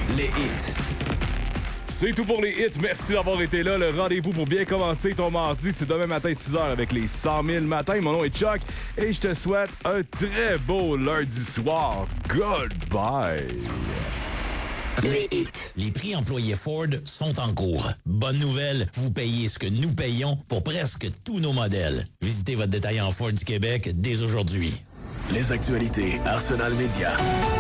Les hits. C'est tout pour les hits. Merci d'avoir été là. Le rendez-vous pour bien commencer ton mardi, c'est demain matin 6h avec les 100 000 matins. Mon nom est Chuck et je te souhaite un très beau lundi soir. Goodbye. Les hits. Les prix employés Ford sont en cours. Bonne nouvelle, vous payez ce que nous payons pour presque tous nos modèles. Visitez votre détaillant Ford du Québec dès aujourd'hui. Les actualités Arsenal Média.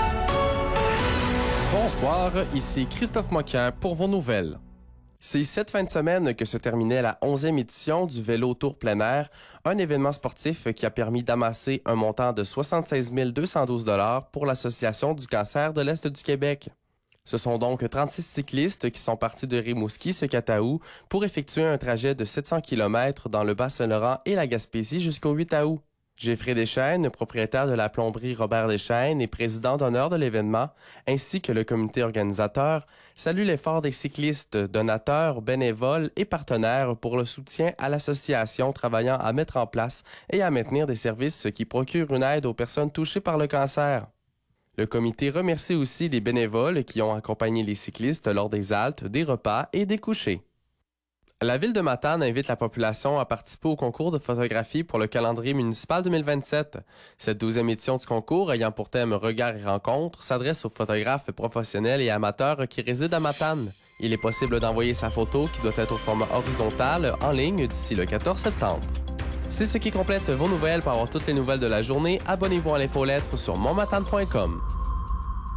Bonsoir, ici Christophe Moquin pour vos nouvelles. C'est cette fin de semaine que se terminait la 11e édition du Vélo Tour plein air, un événement sportif qui a permis d'amasser un montant de 76 212 $ pour l'Association du cancer de l'Est du Québec. Ce sont donc 36 cyclistes qui sont partis de Rimouski-Secataou pour effectuer un trajet de 700 km dans le Bas-Saint-Laurent et la Gaspésie jusqu'au 8 août. Geoffrey Deschênes, propriétaire de la plomberie Robert Deschênes et président d'honneur de l'événement, ainsi que le comité organisateur, salue l'effort des cyclistes, donateurs, bénévoles et partenaires pour le soutien à l'association travaillant à mettre en place et à maintenir des services qui procurent une aide aux personnes touchées par le cancer. Le comité remercie aussi les bénévoles qui ont accompagné les cyclistes lors des haltes, des repas et des couchers. La ville de Matane invite la population à participer au concours de photographie pour le calendrier municipal 2027. Cette 12e édition du concours, ayant pour thème Regards et rencontres, s'adresse aux photographes professionnels et amateurs qui résident à Matane. Il est possible d'envoyer sa photo, qui doit être au format horizontal, en ligne d'ici le 14 septembre. C'est ce qui complète vos nouvelles. Pour avoir toutes les nouvelles de la journée, abonnez-vous à l'infolettre sur monmatane.com.